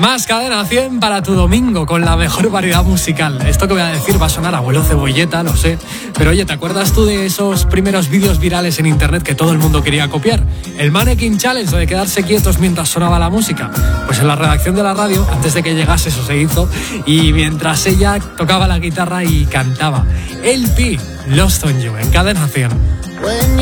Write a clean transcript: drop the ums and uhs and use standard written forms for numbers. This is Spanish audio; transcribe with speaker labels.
Speaker 1: Más Cadena 100 para tu domingo con la mejor variedad musical. Esto que voy a decir va a sonar abuelo cebolleta, lo sé. Pero oye, ¿te acuerdas tú de esos primeros vídeos virales en internet que todo el mundo quería copiar? El Mannequin Challenge, de quedarse quietos mientras sonaba la música. Pues en la redacción de la radio, antes de que llegase, eso se hizo. Y mientras ella tocaba la guitarra y cantaba. El Pi, Lost on You, en Cadena 100.